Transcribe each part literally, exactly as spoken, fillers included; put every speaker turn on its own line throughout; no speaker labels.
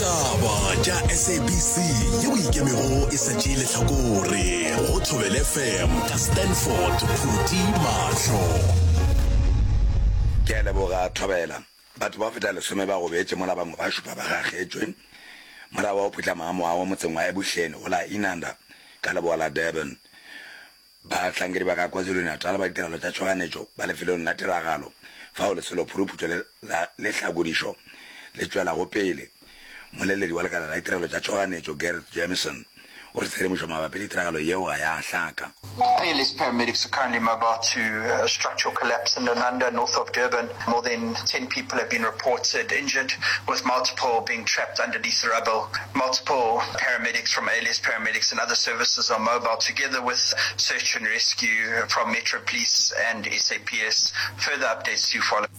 Ditaba tša S A B C yeo ikemego e sa tšeile hlakore go Thobela F M ka Stanford Phuti Mahlo.
Ke a leboga Thobela. Batho ba feta lesome ba go beetse mola bangwe ba šupa ba gagetswe mola wa go phutla maamo a wa motseng wa Ebuhleni go la Inanda ka leboa la Durban. Bahlankedi ba ka KwaZulu-Natal ba ditirelo tša tšhoganetšo ba lefelong la tiragalo fa o leselo phuruphutsho le hlakodišo le tšwela go pele. Moleledi wa lekala la ditirelo tša tšhoganetšo Gareth Jameson o re tshedimošo mabapi le tiragalo yeo ga ya hlaka.
A L S paramedics are currently mobile to uh, structural collapse in Nanda, north of Durban. More than ten people have been reported injured, with multiple being trapped underneath the rubble. Multiple paramedics from A L S paramedics and other services are mobile, together with search and rescue from Metro Police and S A P S. Further updates to follow.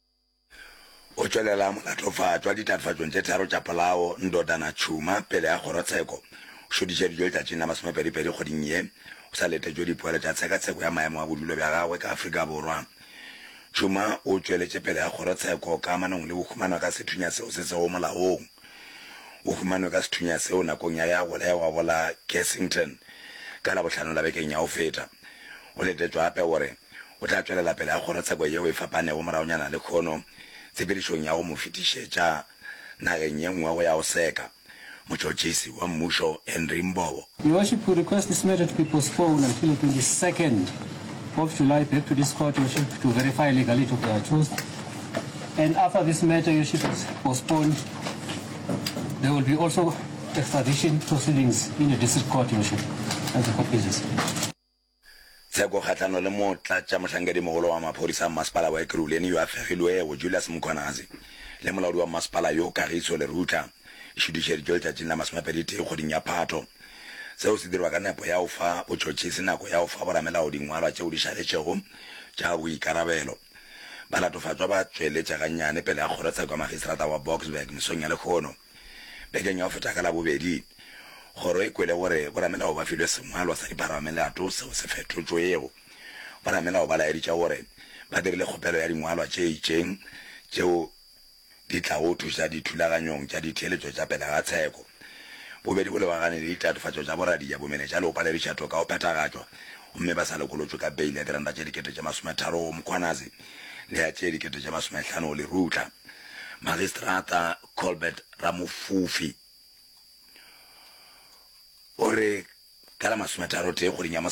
O tswelela molatlofatšwa ditatofatšong tše tharo tša polao Ndodana Chuma pele ya kgorotsheko o šodiše dijo letšatšing la masomepedipedi kgoding ye o sa letetšwe dipoelo tša tshekatsheko ya maemo a bodulo bja gagwe ka Afrika Borwa. Chuma o tšweletše pele ya kgorotsheko ka amanong le bohumanwa ka sethunya seo se sego molaong. O humanwe ka sethunya seo nakong ya ya gola ya wa bola Kensington ka la bohlano la bekeng ya go feta. O letetšwe gape gore o tla tšwelela pele ya kgorotsheko yeo e fapanego moraonyana le kgono tshepedišong ya go mo fetišetša nageng ye nngwe go ya go seka. Motšotšisi wa mmušo Henry Mbobo.
Your Worship, we request this matter to be postponed until the twenty-second of July back to this court, Your Worship, to verify legality of the accused. And after this matter, Your Worship, is postponed, there will be also extradition proceedings in the district court, Your Worship, as the court pleases.
Tsheko kgatlano le motlatša mohlankedi mogolo wa maphodisa a mmasepala wa Ekurhuleni yo a fegilwego Julius Mkhwanazi le molaodi wa mmasepala yo Kagiso Lerutla e šodišeditšwe letšatšing la masomepeditee kgoding ya Phato. Seo se dirwa ka nepo ya go fa botšotšhisi nako ya go fa boramelago dingwalwa tšeo di šaletšego tša boikarabelo. Balatofatšwa ba tšweletša gannyane pele ya kgorotsheko ya magistrata wa Boksburg mesong ya lekgono. Bekeng ya go feta ka la bobedi kgoro e kwele gore boramelago ba filwe sengwalwa sa diparamelato seo se fetotšwego. Boramelago ba laeditša gore ba dirile kgopelo ya dingwalwa tše itšeng tšeo di tla go thuša dithulaganyong tša ditheeletšo tša pele ga tsheko. Bobedi bo lebagane le ditatofatšo tša boradia bomenetša le go paledišato ka go phethagatšwa gomme ba sa lekolotšwe ka beile ya diranta tše dikete tše masometharo go Mkhwanazi le ya tše dikete tše masomehlano go Lerutla. Magistrata Colbert Ramofufi o re ka la masometharo tee kgoding ya